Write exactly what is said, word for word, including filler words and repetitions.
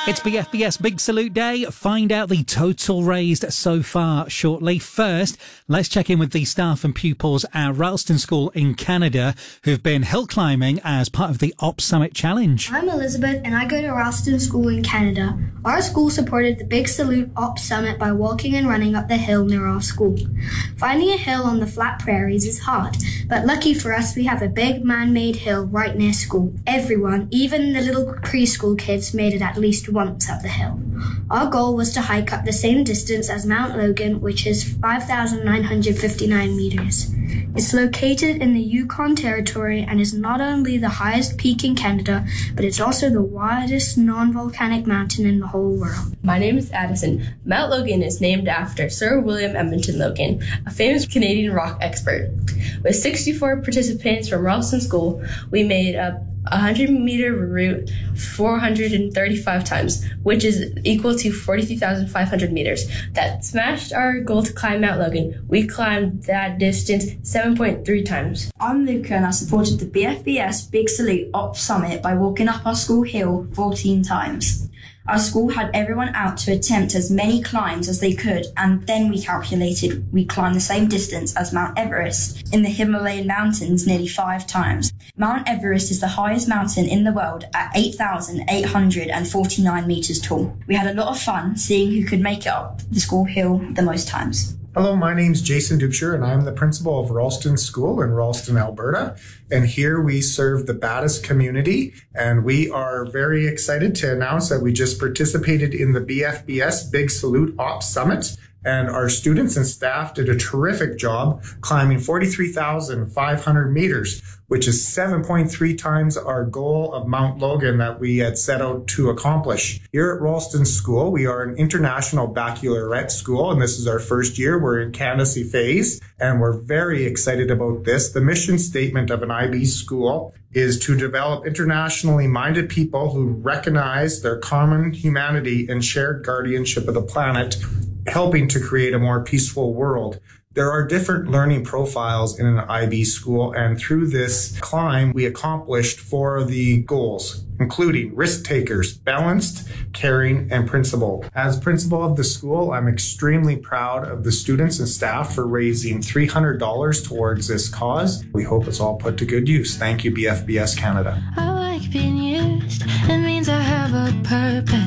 It's B F B S Big Salute Day. Find out the total raised so far shortly. First, let's check in with the staff and pupils at Ralston School in Canada who've been hill climbing as part of the Op Summit Challenge. I'm Elizabeth and I go to Ralston School in Canada. Our school supported the Big Salute Op Summit by walking and running up the hill near our school. Finding a hill on the flat prairies is hard, but lucky for us we have a big man-made hill right near school. Everyone, even the little preschool kids, made it at least once up the hill. Our goal was to hike up the same distance as Mount Logan, which is five thousand nine hundred fifty-nine meters. It's located in the Yukon Territory and is not only the highest peak in Canada, but it's also the widest non-volcanic mountain in the whole world. My name is Addison. Mount Logan is named after Sir William Edmonton Logan, a famous Canadian rock expert. With sixty-four participants from Ralston School, we made up a one hundred meter route four hundred thirty-five times, which is equal to forty-three thousand five hundred meters. That smashed our goal to climb Mount Logan. We climbed that distance seven point three times. I'm Luca and I supported the B F B S Big Salute Op Summit by walking up our school hill fourteen times. Our school had everyone out to attempt as many climbs as they could, and then we calculated we climbed the same distance as Mount Everest in the Himalayan mountains nearly five times. Mount Everest is the highest mountain in the world at eight thousand eight hundred forty-nine meters tall. We had a lot of fun seeing who could make it up the school hill the most times. Hello, my name's Jason Dubscher, and I'm the principal of Ralston School in Ralston, Alberta. And here we serve the Battis community, and we are very excited to announce that we just participated in the B F B S Big Salute Op Summit. And our students and staff did a terrific job climbing forty-three thousand five hundred meters, which is seven point three times our goal of Mount Logan that we had set out to accomplish. Here at Ralston School, we are an international baccalaureate school, and this is our first year. We're in candidacy phase, and we're very excited about this. The mission statement of an I B school is to develop internationally minded people who recognize their common humanity and shared guardianship of the planet, helping to create a more peaceful world. There are different learning profiles in an I B school, and through this climb, we accomplished four of the goals, including risk takers, balanced, caring, and principled. As principal of the school, I'm extremely proud of the students and staff for raising three hundred dollars towards this cause. We hope it's all put to good use. Thank you, B F B S Canada. I like being used. It means I have a purpose.